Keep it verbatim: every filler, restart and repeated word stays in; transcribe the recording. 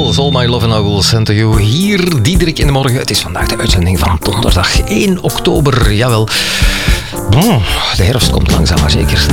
Beatles, All My Love and I Will Send To You. Hier, Diederik in de morgen. Het is vandaag de uitzending van donderdag één oktober. Jawel. De herfst komt langzaam maar zeker